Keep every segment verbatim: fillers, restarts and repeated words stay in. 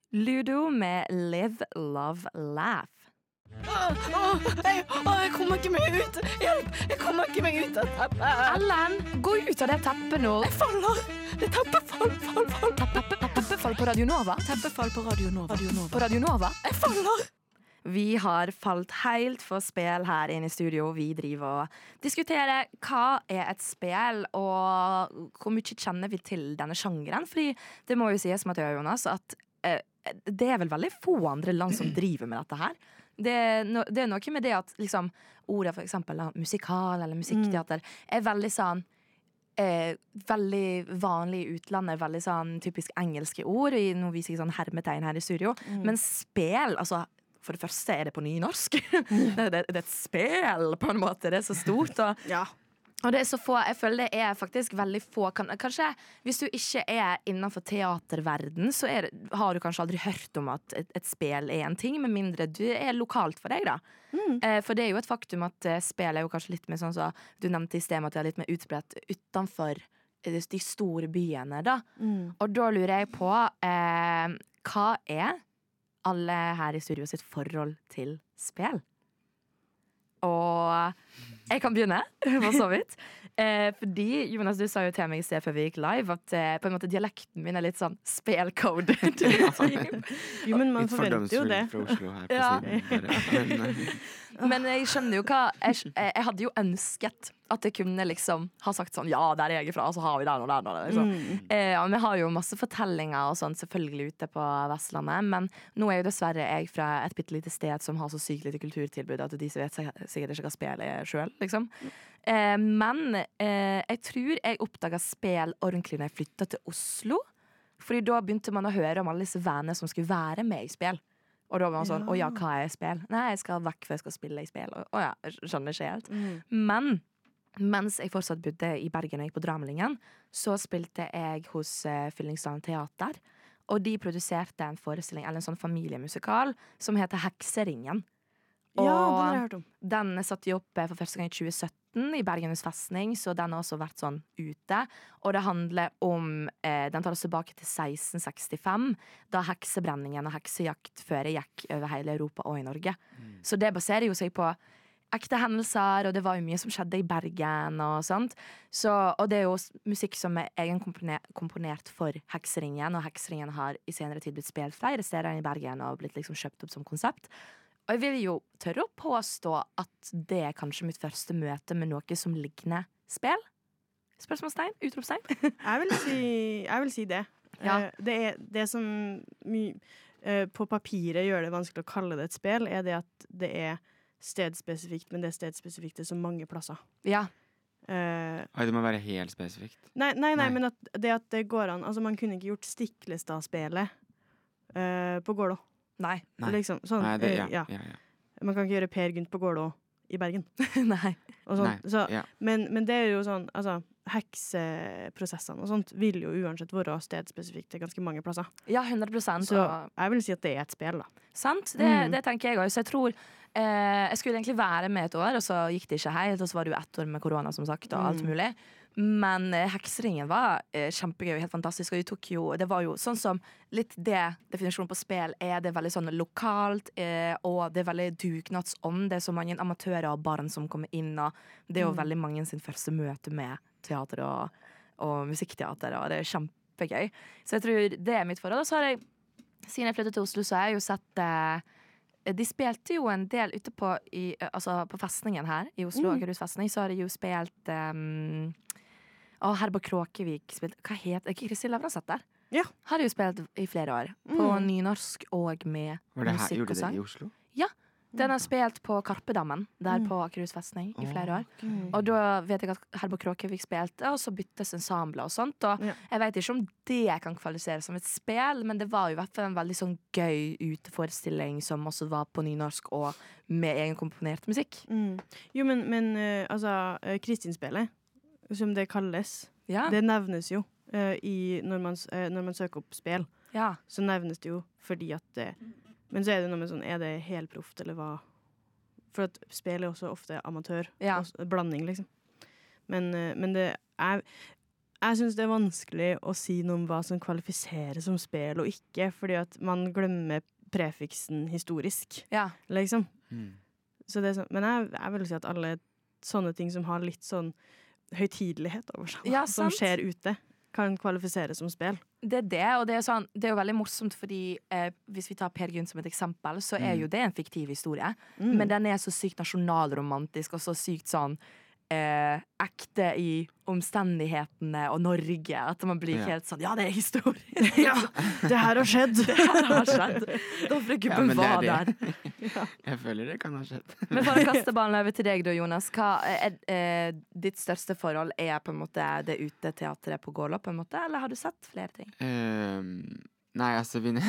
Ludo med Live, Love, Laugh. Åh, åh, jeg, åh, jeg kommer ikke meg ut. Hjelp, jeg kommer ikke meg ut av teppet. Ellen, gå ut av det teppet nå. Jeg faller. Det er teppefall, fall, fall. Teppe, teppefall på Radio Nova. Teppefall på Radio Nova. Radio Nova. På Radio Nova. Jeg faller. Vi har falt helt for spill her inne i studio. Vi driver og diskuterer hva er et spill, og hvor mye kjenner vi til denne sjangeren. Fordi det må jo sies, Mathea og Jonas, at eh, det er vel veldig få andre land som driver med dette her. Det er, no, det er noe med det at liksom, ordet for eksempel musikal eller musikkteater er veldig sånn eh, veldig vanlig i utlandet, veldig sånn typisk engelske ord. Nå viser jeg sånn hermetegn her i studio. Mm. Men spel, altså for det første er det på nynorsk. det, det, det er et spel på en måte, det er så stort. Og, ja. og det er så få, jeg føler det er faktisk veldig få. Kan, kanskje hvis du ikke er innenfor teaterverden, så er, har du kanskje aldri hørt om at et, et spel er en ting, med mindre du er lokalt for deg da. Mm. Eh, for det er jo et faktum at eh, spil er jo kanskje litt mer sånn så, du nevnte i sted at det er litt mer utbredt utenfor de store byene da. Mm. Og da lurer jeg på, eh, hva er alle her i studio sitt forhold til spill? Og jeg kan begynne, for så vidt. Eh, fordi, Jonas, du sa jo til meg i sted før vi gikk live at eh, på en måte dialekten min er litt sånn spelcode. jo, men man forventer jo det. Fra Oslo her på ja. siden. Men, men jeg skjønner jo hva jeg, jeg hadde jo ønsket at jeg kunne liksom ha sagt sånn, ja, der er jeg fra, og så har vi der og der og der liksom. mm. eh, og vi har jo masse fortellinger og sånn selvfølgelig ute på Vestlandet, men nå er jo dessverre jeg fra et bittelite sted som har så sykt lite kulturtilbud at de som vet sikkert ikke hva spil er selv, liksom. eh, men eh, jeg tror jeg oppdaget spil ordentlig når jeg flyttet til Oslo, fordi da begynte man å høre om alle disse vennene som skulle være med i spil. Og da var man sånn, ja. Å ja, hva er spill? Nei, jeg skal vekk for jeg skal spille i spill. Å ja, jeg skjønner ikke helt. Mm. Men mens jeg fortsatt bodde i Bergen og gikk på Dramelingen, så spilte jeg hos uh, Fyllingsdalen Teater. Og de produserte en forestilling, eller en sånn familiemusikal, som heter Hekseringen. Og ja, den har jeg hørt om. Den satt jo opp for første gang i tjue sytten i Bergens festning, så den har også vært sånn ute. Og det handler om, eh, den tar oss tilbake til seksten sekstifem, da heksebrenningen og heksejakt før jeg gikk over hele Europa og i Norge. Mm. Så det baserer jo seg på ekte hendelser, og det var jo mye som skjedde i Bergen og sånt. Så, og det er jo musikk som er egenkomponert for Hekseringen, og Hekseringen har i senere tid blitt spilt flere steder i Bergen og blitt liksom kjøpt opp som konsept. Og jeg vil jo tørre å påstå at det er kanskje mitt første møte med noe som ligner spill. Spørsmålstegn? Utropstegn? jeg, vil si, jeg vil si det. Ja. Det, er, det som my, på papiret gjør det vanskelig å kalle det et spill, er det at det er stedspesifikt, men det er stedspesifikt så mange plasser. Ja. Uh, det må være helt spesifikt. Nei, nei, nei, nei. men at det at det går an, altså man kunne ikke gjort Stiklestad-spelet uh, på Gålå. Nei. Nei. Liksom, sånn, Nei, det, ja, uh, ja. Ja, ja. Man kan ikke gjøre Per Gynt på Gålå i Bergen. Nei. Og sånt, Nei. Så, Ja. men, men det er jo sånn, altså hekseprosessene og sånt vil jo uansett være stedspesifikt til ganske mange plasser. Ja, hundre prosent. Så og... jeg vil si at det er et spill, da. Sant, det, Mm. det tenker jeg også. Så jeg tror eh, jeg skulle egentlig være med et år, og så gikk det ikke helt, og så var det jo ett år med korona, som sagt, og alt Mm. mulig. Men eh, Hekseringen var eh, kjempegøy og helt fantastisk, og de tok jo, det var jo sånn som litt det definisjonen på spill er, det er veldig sånn lokalt, eh, og det er veldig dugnadsånd, det er så mange amatører og barn som kommer inn, og det er jo Mm. veldig mange sin første møte med teater og, og musikkteater, og det er kjempegøy. Så jeg tror det er mitt forhold. Og så har jeg, siden jeg flyttet til Oslo, så har jeg jo sett eh, de spilte jo en del ute på, i, altså på festningen her i Oslo, Mm. Akershus festning, så har de jo spilt um, å, Herborg Kråkevik spilt, hva heter, ikke Kristin Lavranseth der? Ja. Har de jo spilt i flere år, på Mm. nynorsk og med Var det her, musikk gjorde og det sang. i Oslo? Den har spilt på Karpedammen, der Mm. på Akershus festning i Åh, flere år. Mm. Og da vet jeg at Herborg Kråkevik spilte, og så byttes ensembler og sånt. Og Ja. jeg vet ikke om det kan kvalifiseres som et spill, men det var jo i hvert fall en veldig sånn gøy uteforestilling som også var på nynorsk og med egenkomponert musikk. Mm. Jo, men, men uh, altså, uh, Kristinspillet, som det kalles, Ja, det nevnes jo uh, i, når, man, uh, når man søker opp spill, ja. så nevnes det jo fordi at det, men så er det noe med sånn, er det helproft eller hva? For at spill er også ofte amatør, Ja. også, blanding liksom. Men, uh, men det er, Jeg synes det er vanskelig å si noe om hva som kvalifiserer som spill og ikke, fordi at man glemmer prefiksen historisk, Ja. liksom. Mm. Så det er sånn, men jeg, jeg vil si at alle sånne ting som har litt sånn høytidelighet over seg, Ja, som sant. skjer ute, kan kvalifisere som spill. Det er det, og det er, sånn, det er jo veldig morsomt, fordi eh, hvis vi tar Per Gynt som et eksempel, så er Mm. jo det en fiktiv historie. Mm. Men den er så sykt nasjonalromantisk og så sykt sånn eh, ekte i omstendighetene og Norge, at man blir Ja. helt sånn, ja, det er historie. Ja, det her har skjedd! Det her har skjedd. Da Ja, gubben men det var er det. der. Jeg føler det kan ha skjedd. Men for å kaste ballen over til deg da, Jonas, hva er, eh, ditt største forhold er på en måte det uteteatret på Gålå, på en måte, eller har du sett flere ting? Ehm, nei, altså vi,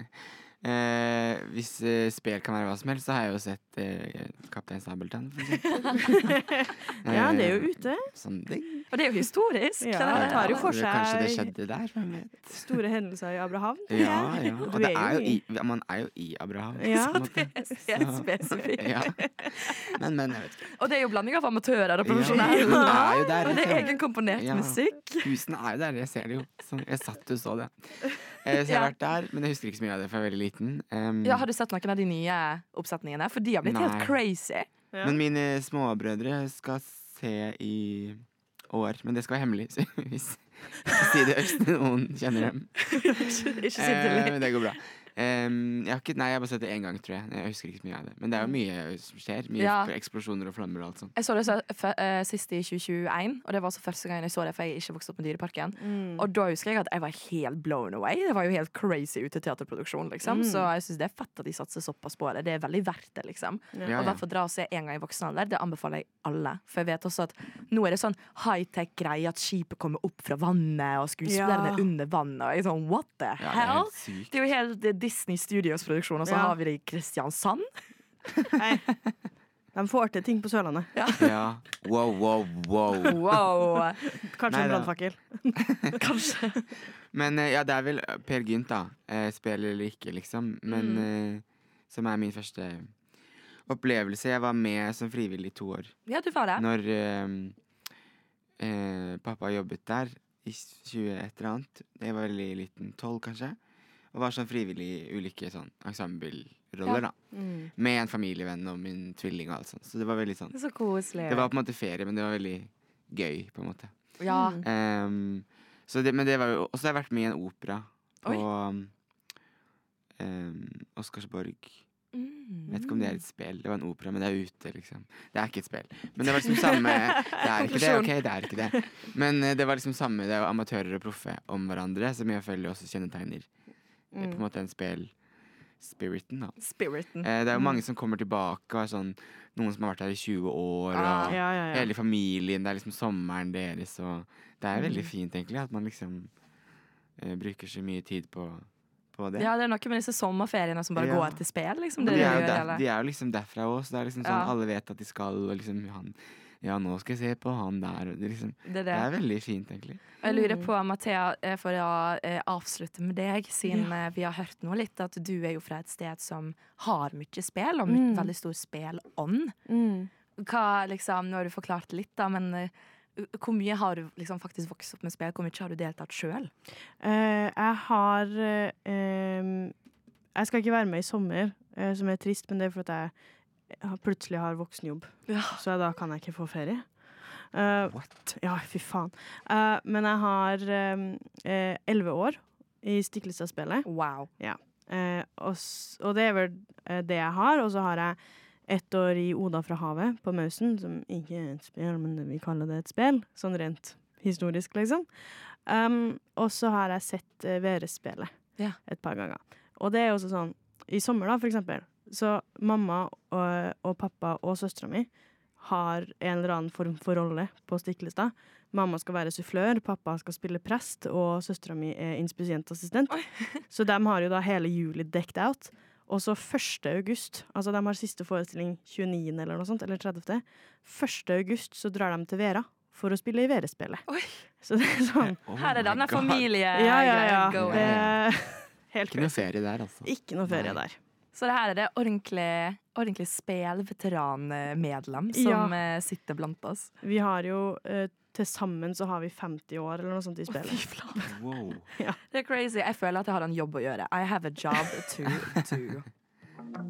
eh, Hvis eh, spill kan være hva som helst, så har jeg jo sett eh, Kaptein Sabeltann, for eksempel. Ja, det er Eh, jo ute. Sånn ting. Og det er jo historisk. Ja, det, det tar jo for Eller Kanskje det seg skjedde der, hvem vet. store hendelser i Abrahavn. Ja, ja. Du Og det er er jo jo i- i, man er jo i Abraham. Ja, på en måte. helt Så- spesifikt. Ja. Men, men, jeg vet ikke. Og det er jo blanding av amatører og Ja, profesjonelle. man er jo der. Og det er liksom. egenkomponert Ja. musikk. Husene er jo der, jeg ser det jo. Sånn, jeg satt og så det. Eh, Så jeg har Ja. vært der, men jeg husker ikke så mye av det, for jeg er veldig liten. Um, Ja, har du sett noen av de nye oppsetningene? For de har blitt helt Nei. crazy. Ja. Men mine småbrødre skal se i år, men det skal være hemmelig. Så hvis si det hvis noen kjenner dem. Ikke si Eh, til men det går bra. Um, jeg har ikke, nei, jeg har bare sett det én gang, tror jeg. Jeg husker ikke så mye av det. Men det er jo mye som skjer. Mye Ja. eksplosjoner og flammer og alt sånt. Jeg så det så, f eh, sist i tjue tjueen, og det var også første gang jeg så det, for jeg ikke vokste opp med Dyreparken. Mm. Og da husker jeg at jeg var helt blown away. Det var jo helt crazy uteteaterproduksjon, liksom. Mm. Så jeg syns det er fett at de satser såpass på det. Det er veldig verdt det, liksom. Ja. Ja, Og ja. derfor dra og se en gang i voksen alder, det anbefaler jeg alle. For jeg vet også at nå er det sånn high-tech-greie at skipet kommer opp fra vannet, og skuespillerne Ja. er under vannet. Og jeg er sånn, what the Ja, det er hell? helt sykt. Det er jo helt det er Disney Studios-produksjon, og så Ja. har vi det i Kristiansand. Nei. De får til ting på Sørlandet. Ja. Wow, wow, wow. Wow. Kanskje Nei en da. brannfakkel. Kanskje. Men eh, ja, det er vel Per Gynt, da. Eh, Spill eller ikke, liksom. Men Mm. eh, som er min første opplevelse. Jeg var med som frivillig i to år. Ja, du var det. Når eh, eh, pappa jobbet der i tjue et eller annet. Jeg var veldig liten, tolv kanskje. Og var sånn frivillig i ulike sånn ensembleroller, Ja. da. Mm. Med en familievenn og min tvilling og alt sånt. Så det var veldig sånn. Så koselig. Det var på en måte ferie, men det var veldig gøy, på en måte. Ja. Mm. Ehm, så det, men det var jo Og så har jeg vært med i en opera på Oi. um, Oscarsborg. Mm. Jeg vet ikke om det er et spill. Det var en opera, men det er ute, liksom. Det er ikke et spill. Men det var liksom samme Det er ikke det, ok, det er ikke det. Men eh, det var liksom samme. Det var amatører og proffe om hverandre, som jeg føler også kjennetegner eh, på en Mm. måte en spill spiriten, da. Spiriten. Eh, det er jo mange som kommer tilbake og er sånn Noen som har vært her i tjue år, Ah. og Ja, ja, ja. hele familien. Det er liksom sommeren deres, og det er veldig Mm. fint, egentlig, at man liksom eh, bruker så mye tid på, på det. Ja, det er noe med disse sommerferiene som bare Ja. går til spill, liksom. Men Det de, er er det jo vi gjør, der, eller? de er jo liksom derfra også. Det er liksom sånn Ja. alle vet at de skal, og liksom han Ja, nå skal jeg se på han der. Og det, liksom, Det er det det. er veldig fint, egentlig. Og jeg lurer Mm. på, Mathea, eh, for å eh, avslutte med deg, siden eh, vi har hørt nå litt, at du er jo fra et sted som har mye spill, og my Mm. veldig stor spillånd. Mm. Hva, liksom, nå har du forklart litt, da, men eh, hvor mye har du liksom faktisk vokst opp med spill? Hvor mye har du deltatt sjøl? Eh, jeg har eh, em, Jeg skal ikke være med i sommer, eh, som er trist, men det er fordi jeg har- plutselig har voksenjobb. Ja. Så da kan jeg ikke få ferie. Eh, What? ja, fy faen. Eh, men jeg har elleve år i Stiklestad-spillet. Wow. Eh, og, s- og det er vel eh, det jeg har. Og så har jeg ett år i Oda fra havet på Mausen, som ikke er et spill, men vi kaller det et spill. Sånn rent historisk, liksom. Um, og så har jeg sett uh, V R S-spillet Ja. et par ganger. Og det er også sånn, i sommer da, for eksempel, så mamma og, og pappa og søstera mi har en eller annen form for rolle på Stiklestad. Mamma skal være sufflør, pappa skal spille prest, og søstera mi er inspisientassistent. Så de har jo da hele juli decked out. Og så første august, altså de har siste forestilling tjueniende eller noe sånt, eller tredivte første august så drar de til Vera for å spille i V R-spillet. Oi. Så det er sånn, Oh Her er my denne God. familiegreia ja, ja, ja. going. Det er helt Ikke noe crazy. ferie der, altså. Ikke noe ferie Nei. der. Så det her er det ordentlig, ordentlig spelveteranmedlem som Ja. eh, sitter blant oss. Vi har jo eh, til sammen så har vi femti år eller noe sånt i Fy spillet. flate. Wow. Det er crazy. Jeg føler at jeg har en jobb å gjøre. I have a job to do.